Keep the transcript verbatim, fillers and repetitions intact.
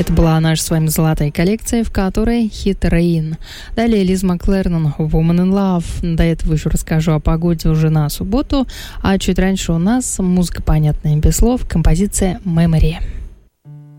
Это была наша с вами золотая коллекция, в которой хит «Rain». Далее Лиз Маклернон «Woman in Love». До этого еще расскажу о погоде уже на субботу. А чуть раньше у нас музыка, понятная без слов, композиция «Memory».